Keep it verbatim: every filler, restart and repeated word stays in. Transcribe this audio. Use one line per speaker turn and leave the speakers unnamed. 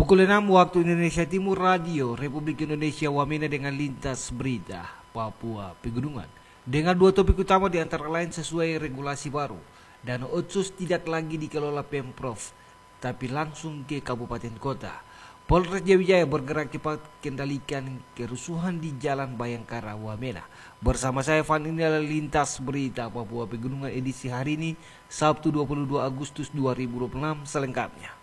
Pukul enam waktu Indonesia Timur, Radio Republik Indonesia Wamena dengan lintas berita Papua Pegunungan. Dengan dua topik utama di antara lain sesuai regulasi baru. Dana otsus tidak lagi dikelola Pemprov, tapi langsung ke kabupaten kota. Polres Jayapura bergerak cepat kendalikan kerusuhan di Jalan Bayangkara, Wamena. Bersama saya Van, ini adalah lintas berita Papua Pegunungan edisi hari ini, Sabtu dua puluh dua Agustus dua ribu dua puluh enam selengkapnya.